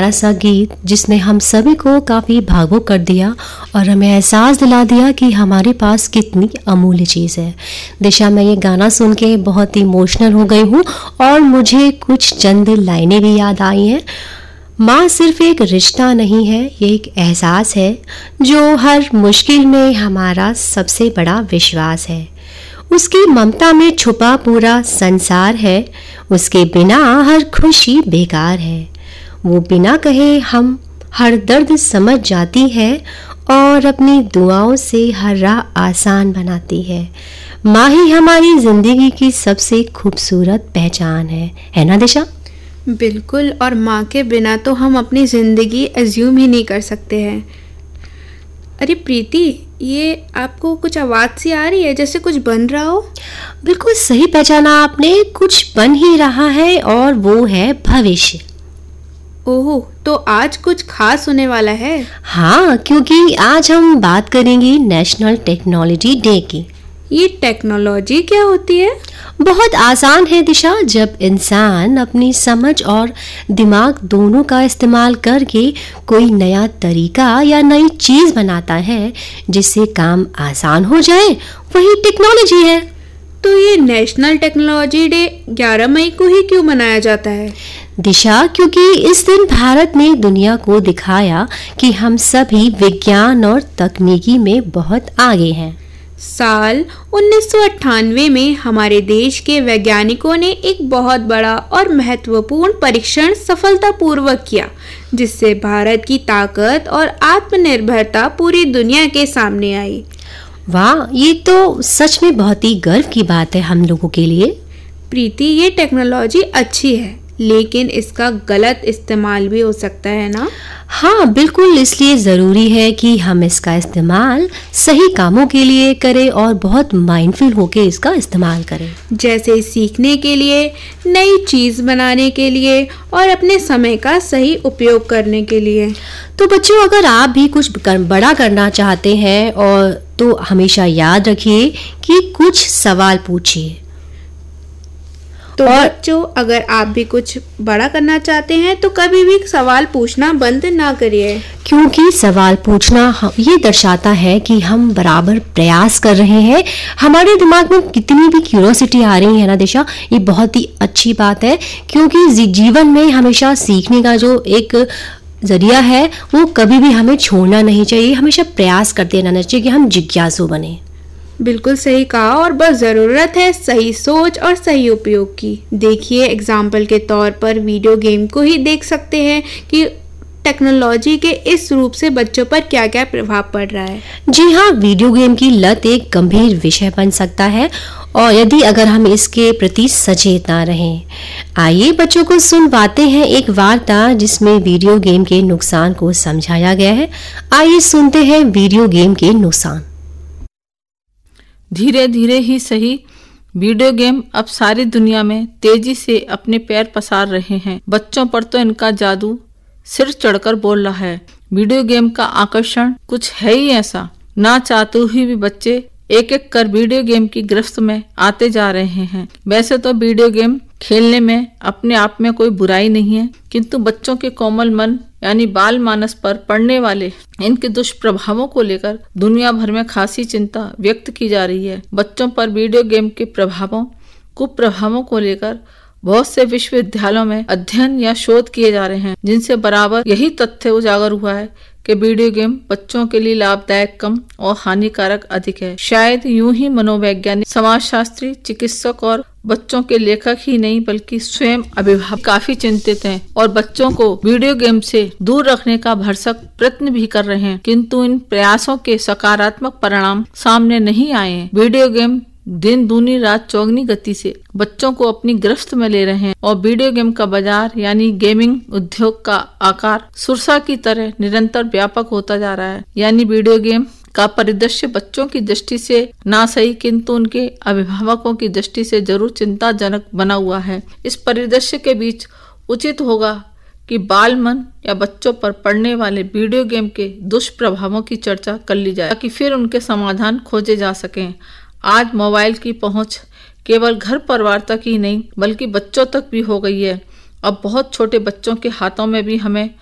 प्यारा सा गीत जिसने हम सभी को काफ़ी भावुक कर दिया और हमें एहसास दिला दिया कि हमारे पास कितनी अमूल्य चीज़ है। दिशा, मैं ये गाना सुन के बहुत इमोशनल हो गई हूँ और मुझे कुछ चंद लाइनें भी याद आई हैं। माँ सिर्फ एक रिश्ता नहीं है, ये एक एहसास है जो हर मुश्किल में हमारा सबसे बड़ा विश्वास है। उसकी ममता में छुपा पूरा संसार है, उसके बिना हर खुशी बेकार है। वो बिना कहे हम हर दर्द समझ जाती है और अपनी दुआओं से हर राह आसान बनाती है। माँ ही हमारी जिंदगी की सबसे खूबसूरत पहचान है ना दिशा? बिल्कुल, और माँ के बिना तो हम अपनी ज़िंदगी एज्यूम ही नहीं कर सकते हैं। अरे प्रीति, ये आपको कुछ आवाज़ सी आ रही है जैसे कुछ बन रहा हो? बिल्कुल सही पहचाना आपने, कुछ बन ही रहा है और वो है भविष्य। ओह, तो आज कुछ खास होने वाला है? हाँ, क्योंकि आज हम बात करेंगे नेशनल टेक्नोलॉजी डे की। ये टेक्नोलॉजी क्या होती है? बहुत आसान है दिशा। जब इंसान अपनी समझ और दिमाग दोनों का इस्तेमाल करके कोई नया तरीका या नई चीज़ बनाता है जिससे काम आसान हो जाए, वही टेक्नोलॉजी है। तो ये नेशनल टेक्नोलॉजी डे 11 मई को ही क्यों मनाया जाता है? दिशा, क्योंकि इस दिन भारत ने दुनिया को दिखाया कि हम सभी विज्ञान और तकनीकी में बहुत आगे हैं। साल 1998 में हमारे देश के वैज्ञानिकों ने एक बहुत बड़ा और महत्वपूर्ण परीक्षण सफलतापूर्वक किया, जिससे भारत की ताकत और आत्मनिर्भरता पूरी दुनिया के सामने आई। वाह, ये तो सच में बहुत ही गर्व की बात है हम लोगों के लिए। प्रीति, ये टेक्नोलॉजी अच्छी है लेकिन इसका गलत इस्तेमाल भी हो सकता है ना? हाँ बिल्कुल, इसलिए ज़रूरी है कि हम इसका इस्तेमाल सही कामों के लिए करें और बहुत माइंडफुल होकर इसका इस्तेमाल करें। जैसे सीखने के लिए, नई चीज़ बनाने के लिए और अपने समय का सही उपयोग करने के लिए। तो बच्चों, अगर आप भी कुछ बड़ा करना चाहते हैं और तो हमेशा याद रखिए कि कुछ सवाल पूछिए। तो बच्चों, अगर आप भी कुछ बड़ा करना चाहते हैं तो कभी भी सवाल पूछना बंद ना करिए, क्योंकि सवाल पूछना ये दर्शाता है कि हम बराबर प्रयास कर रहे हैं। हमारे दिमाग में कितनी भी क्यूरियोसिटी आ रही है ना दिशा, ये बहुत ही अच्छी बात है, क्योंकि जीवन में हमेशा सीखने का जो एक जरिया है वो कभी भी हमें छोड़ना नहीं चाहिए। हमेशा प्रयास करते रहना चाहिए कि हम जिज्ञासु बने। बिल्कुल सही कहा, और बस ज़रूरत है सही सोच और सही उपयोग की। देखिए, एग्जाम्पल के तौर पर वीडियो गेम को ही देख सकते हैं कि टेक्नोलॉजी के इस रूप से बच्चों पर क्या क्या प्रभाव पड़ रहा है। जी हाँ, वीडियो गेम की लत एक गंभीर विषय बन सकता है और यदि अगर हम इसके प्रति सचेत ना रहें। आइए बच्चों को सुनवाते हैं एक वार्ता जिसमें वीडियो गेम के नुकसान को समझाया गया है। आइए सुनते हैं वीडियो गेम के नुकसान। धीरे धीरे ही सही, वीडियो गेम अब सारी दुनिया में तेजी से अपने पैर पसार रहे हैं। बच्चों पर तो इनका जादू सिर चढ़कर बोल रहा है। वीडियो गेम का आकर्षण कुछ है ही ऐसा, ना चाहते हुए भी बच्चे एक एक कर वीडियो गेम की गिरफ्त में आते जा रहे हैं। वैसे तो वीडियो गेम खेलने में अपने आप में कोई बुराई नहीं है, किंतु बच्चों के कोमल मन यानी बाल मानस पर पड़ने वाले इनके दुष्प्रभावों को लेकर दुनिया भर में खासी चिंता व्यक्त की जा रही है। बच्चों पर वीडियो गेम के कुप्रभावों को लेकर बहुत से विश्वविद्यालयों में अध्ययन या शोध किए जा रहे हैं, जिनसे बराबर यही तथ्य उजागर हुआ है कि वीडियो गेम बच्चों के लिए लाभदायक कम और हानिकारक अधिक है। शायद यूं ही मनोवैज्ञानिक, समाजशास्त्री, चिकित्सक और बच्चों के लेखक ही नहीं बल्कि स्वयं अभिभावक काफी चिंतित हैं और बच्चों को वीडियो गेम से दूर रखने का भरसक प्रयत्न भी कर रहे हैं, किंतु इन प्रयासों के सकारात्मक परिणाम सामने नहीं आए हैं। वीडियो गेम दिन दूनी रात चौगनी गति से बच्चों को अपनी गिरफ्त में ले रहे हैं और वीडियो गेम का बाजार यानी गेमिंग उद्योग का आकार सुरसा की तरह निरंतर व्यापक होता जा रहा है। यानी वीडियो गेम का परिदृश्य बच्चों की दृष्टि से ना सही किंतु उनके अभिभावकों की दृष्टि से जरूर चिंताजनक बना हुआ है। इस परिदृश्य के बीच उचित होगा कि बाल मन या बच्चों पर पड़ने वाले वीडियो गेम के दुष्प्रभावों की चर्चा कर ली जाए ताकि फिर उनके समाधान खोजे जा सकें। आज मोबाइल की पहुंच केवल घर परिवार तक ही नहीं बल्कि बच्चों तक भी हो गई है। अब बहुत छोटे बच्चों के हाथों में भी हमें